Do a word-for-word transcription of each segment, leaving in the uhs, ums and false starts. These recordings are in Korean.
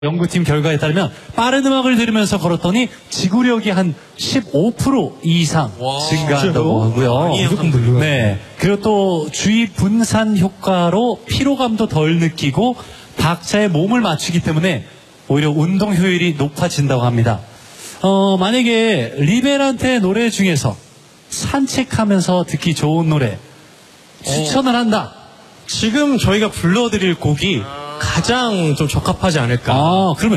연구팀 결과에 따르면 빠른 음악을 들으면서 걸었더니 지구력이 한 십오 퍼센트 이상 와, 증가한다고 하고요. 네. 그리고 또 주의 분산 효과로 피로감도 덜 느끼고 박자에 몸을 맞추기 때문에 오히려 운동 효율이 높아진다고 합니다. 어, 만약에 리베란테의 노래 중에서 산책하면서 듣기 좋은 노래 추천을 한다. 지금 저희가 불러드릴 곡이 가장 좀 적합하지 않을까. 아, 그러면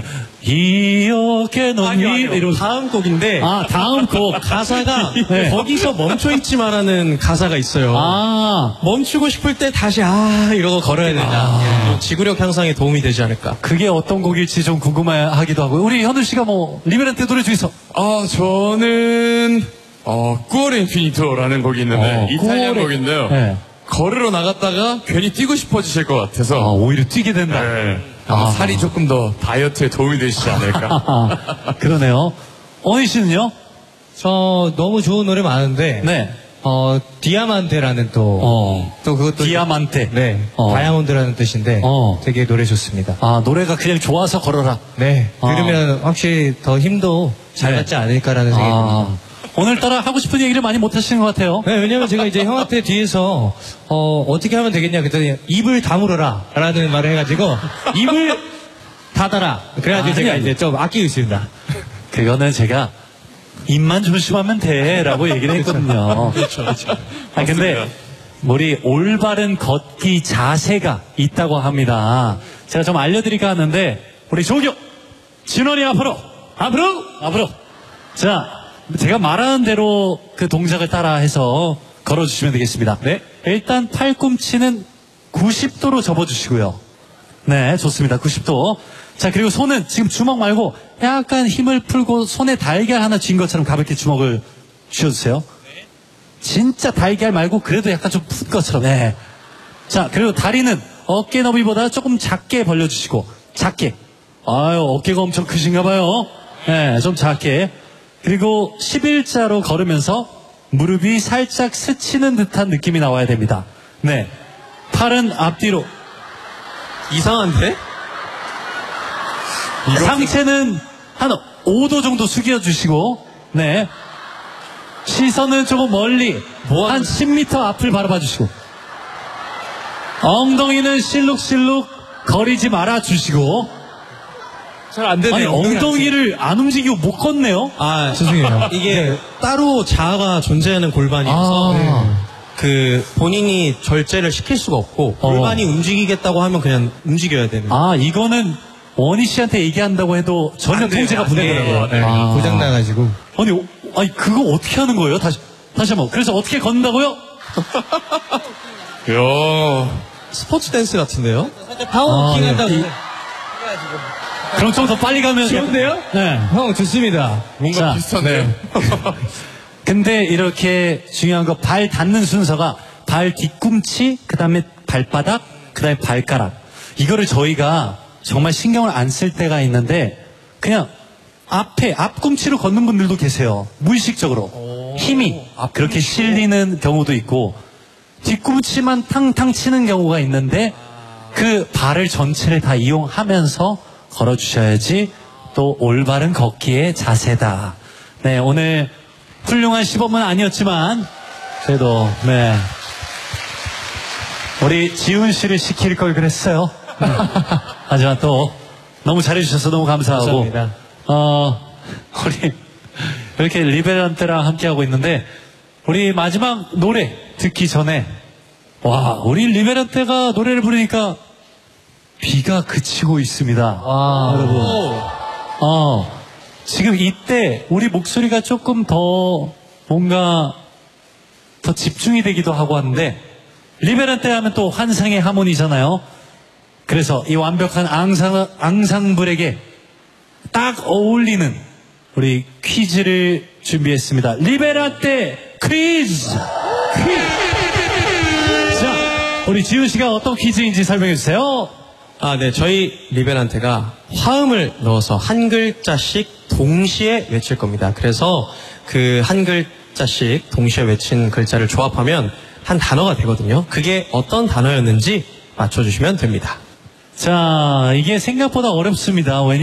이렇게 너니 이런 다음 곡인데. 아, 다음 곡 가사가 네. 거기서 멈춰 있지마라는 가사가 있어요. 아, 멈추고 싶을 때 다시 아 이러고 걸어야 된다. 아. 지구력 향상에 도움이 되지 않을까. 그게 어떤 곡일지 좀 궁금하기도 하고요. 우리 현우 씨가 뭐 리베란테 노래 중에서 아, 저는 어, 꾸어레 인피니토라는 곡이 있는데 어, 이탈리안 꾸어레- 곡인데요. 네. 걸으러 나갔다가 괜히 뛰고 싶어지실 것 같아서 아, 오히려 뛰게 된다. 네. 아마 아. 살이 조금 더 다이어트에 도움이 되시지 않을까. 그러네요. 어니 씨는요? 저 너무 좋은 노래 많은데 네. 어 디아만테라는 또 어. 또 그것도 디아만테. 네 어. 다이아몬드라는 뜻인데 어. 되게 노래 좋습니다. 아, 노래가 그냥 좋아서 걸어라. 네 아. 들으면 확실히 더 힘도 잘 네. 받지 않을까라는 생각이 아, 듭니다. 오늘따라 하고 싶은 얘기를 많이 못 하시는 것 같아요. 네, 왜냐면 제가 이제 형한테 뒤에서 어 어떻게 하면 되겠냐 그랬더니 입을 다물어라 라는 말을 해가지고 입을 닫아라 그래가지고 아, 제가 아니, 이제 좀 아끼고 있습니다. 그거는 제가 입만 조심하면 돼라고 얘기를 했거든요. 그렇죠, 그렇죠. 아, 근데 우리 올바른 걷기 자세가 있다고 합니다. 제가 좀 알려드릴까 하는데 우리 조교 진원이 앞으로 앞으로 앞으로 자 제가 말하는 대로 그 동작을 따라해서 걸어주시면 되겠습니다. 네. 일단 팔꿈치는 구십 도로 접어주시고요. 네, 좋습니다. 구십 도. 자, 그리고 손은 지금 주먹 말고 약간 힘을 풀고 손에 달걀 하나 쥔 것처럼 가볍게 주먹을 쥐어주세요. 진짜 달걀 말고 그래도 약간 좀 푼 것처럼. 네. 자, 그리고 다리는 어깨 너비보다 조금 작게 벌려주시고 작게. 아유, 어깨가 엄청 크신가 봐요. 네, 좀 작게. 그리고 십일자로 걸으면서 무릎이 살짝 스치는 듯한 느낌이 나와야 됩니다. 네. 팔은 앞뒤로. 이상한데? 상체는 한 오 도 정도 숙여주시고, 네. 시선은 조금 멀리, 뭐 한 십 미터 앞을 바라봐 주시고, 엉덩이는 실룩실룩 거리지 말아 주시고, 잘 안 되네요. 아니, 엉덩이를 안 움직이고 못 걷네요? 아, 죄송해요. 이게 따로 자아가 존재하는 골반이어서 아. 네. 그 본인이 절제를 시킬 수가 없고 어. 골반이 움직이겠다고 하면 그냥 움직여야 되는. 아, 이거는 원희 씨한테 얘기한다고 해도 전혀 안 돼요, 통제가 안 불되더라고요. 돼요. 네. 아. 고장 나가지고 아니, 어, 아니, 그거 어떻게 하는 거예요? 다시, 다시 한 번. 그래서 어떻게 걷는다고요? 이야. 스포츠 댄스 같은데요? 살짝 파워워킹 아, 한다고. 네. 그럼 좀 더 빨리 가면. 좋은데요? 네. 형 좋습니다. 뭔가 자, 비슷한데요. 근데 이렇게 중요한 거 발 닿는 순서가 발 뒤꿈치, 그 다음에 발바닥, 그 다음에 발가락. 이거를 저희가 정말 신경을 안 쓸 때가 있는데 그냥 앞에, 앞꿈치로 걷는 분들도 계세요. 무의식적으로. 힘이 그렇게 실리는 경우도 있고 뒤꿈치만 탕탕 치는 경우가 있는데 그 발을 전체를 다 이용하면서 걸어주셔야지 또 올바른 걷기의 자세다. 네, 오늘 훌륭한 시범은 아니었지만 그래도 네 우리 지훈 씨를 시킬 걸 그랬어요. 네. 하지만 또 너무 잘해주셔서 너무 감사하고 감사합니다. 어 우리 이렇게 리베란테랑 함께하고 있는데 우리 마지막 노래 듣기 전에 와 우리 리베란테가 노래를 부르니까 비가 그치고 있습니다. 와 여러분. 어, 지금 이때 우리 목소리가 조금 더 뭔가 더 집중이 되기도 하고 하는데 리베란테 하면 또 환상의 하모니잖아요. 그래서 이 완벽한 앙상, 앙상블에게 딱 어울리는 우리 퀴즈를 준비했습니다. 리베란테 퀴즈! 퀴즈! 자, 우리 지훈 씨가 어떤 퀴즈인지 설명해 주세요. 아, 네. 저희 리베란테가 화음을 넣어서 한 글자씩 동시에 외칠 겁니다. 그래서 그 한 글자씩 동시에 외친 글자를 조합하면 한 단어가 되거든요. 그게 어떤 단어였는지 맞춰주시면 됩니다. 자, 이게 생각보다 어렵습니다.